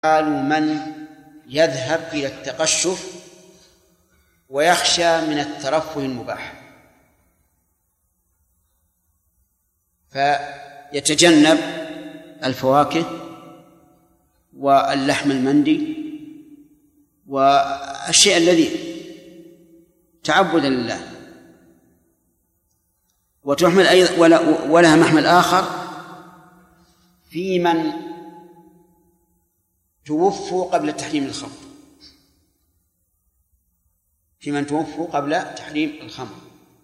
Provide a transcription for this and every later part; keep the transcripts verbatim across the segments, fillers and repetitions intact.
حال من يذهب إلى التقشف ويخشى من الترفه المباح فيتجنب الفواكه واللحم المندي والشيء الذي تعبدا لله. وتحمل أيضا ولها محمل آخر في من توفوا قبل تحريم الخمر، في من توفوا قبل تحريم الخمر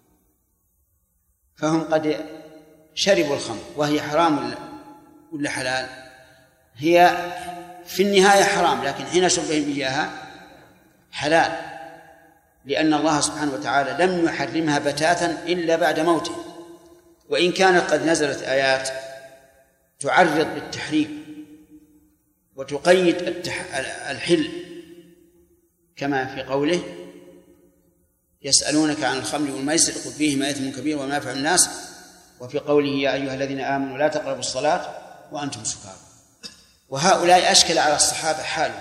فهم قد شربوا الخمر وهي حرام ولا حلال؟ هي في النهاية حرام، لكن حين شربهم إياها حلال، لأن الله سبحانه وتعالى لم يحرمها بتاتا إلا بعد موته، وإن كانت قد نزلت آيات تعرض بالتحريم وتقيد الحل كما في قوله يسألونك عن الخمر والميسر قل فيهما إثم كبير ومنافع الناس، وفي قوله يا أيها الذين آمنوا لا تقربوا الصلاة وأنتم سكارى. وهؤلاء أشكل على الصحابة حالهم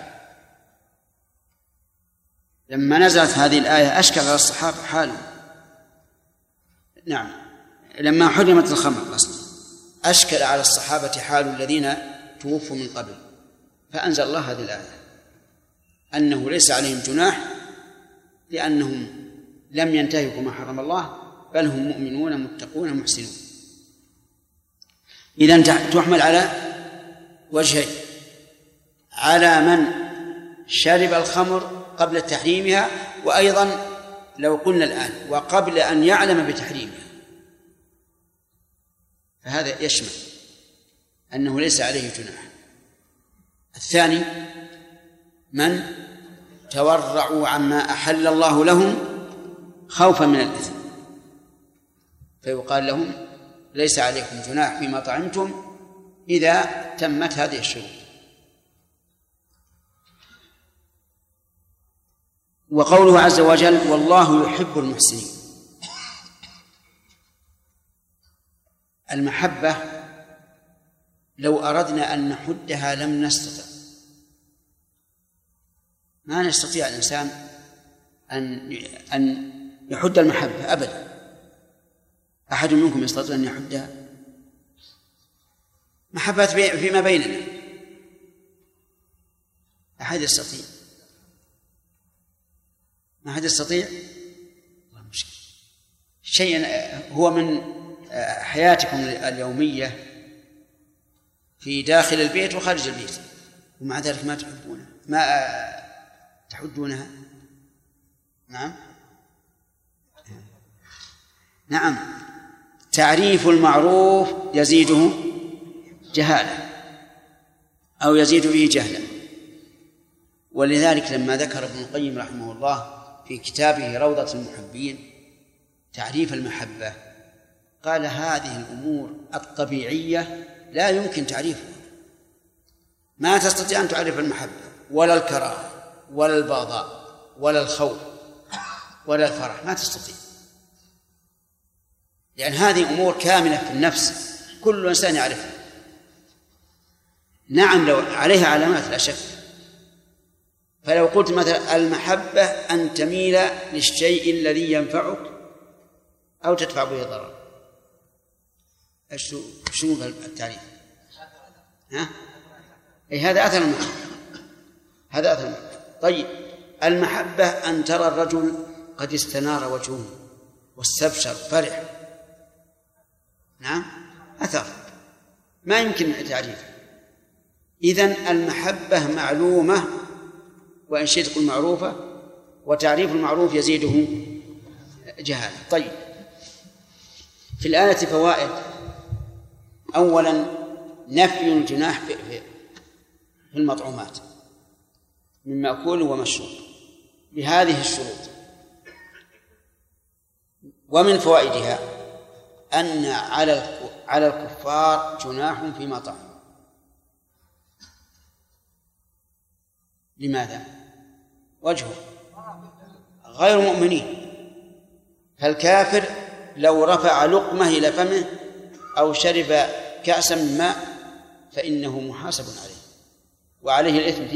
لما نزلت هذه الآية، أشكل على الصحابة حالهم. نعم، لما حرمت الخمر أصلا أشكل على الصحابة حال الذين توفوا من قبل، فأنزل الله هذه الآية أنه ليس عليهم جناح لأنهم لم ينتهكوا ما حرم الله، بل هم مؤمنون متقون محسنون. إذن تحمل على وجهين: على من شرب الخمر قبل تحريمها، وأيضا لو قلنا الآن وقبل أن يعلم بتحريمها، فهذا يشمل أنه ليس عليه جناح. الثاني من تورعوا عما أحل الله لهم خوفا من الإثم، فيقال لهم ليس عليكم جناح فيما طعمتم إذا تمت هذه الشروط. وقوله عز وجل والله يحب المحسنين، المحبة لو أردنا أن نحدها لم نستطع، ما نستطيع الإنسان أن أن يحد المحبة أبدا. أحد منكم يستطيع أن يحدها؟ محبة فيما بيننا أحد يستطيع؟ ما أحد يستطيع. شيء هو من حياتكم اليومية في داخل البيت وخارج البيت، ومع ذلك ما تحبونها، ما تحدونها. نعم نعم تعريف المعروف يزيده جهالة أو يزيد به جهلا. ولذلك لما ذكر ابن القيم رحمه الله في كتابه روضة المحبين تعريف المحبة قال هذه الأمور الطبيعية لا يمكن تعريفها، ما تستطيع أن تعرف المحبة ولا الكراهة ولا البغضاء ولا الخوف ولا الفرح، ما تستطيع، لأن هذه أمور كاملة في النفس كل إنسان يعرفها. نعم لو عليها علامات لا شك، فلو قلت مثلا المحبة أن تميل للشيء الذي ينفعك أو تدفع به ضرر، شنو التعريف؟ ها؟ أي هذا أثر المحبة، هذا أثر المحبة. طيب المحبة أن ترى الرجل قد استنار وجهه واستبشر فرح، نعم أثر ما يمكن تعريفه. إذن المحبة معلومة وإن شئت قل معروفة، وتعريف المعروف يزيده جهالة. طيب في الآية فوائد: أولا نفي الجناح في المطعومات من مأكول ومشروب بهذه الشروط. ومن فوائدها أن على على الكفار جناح فيما طعموا. لماذا؟ وجهه غير مؤمنين، فالكافر لو رفع لقمة إلى فمه أو شرب كأسا من ماء فإنه محاسب عليه، وعليه الإثم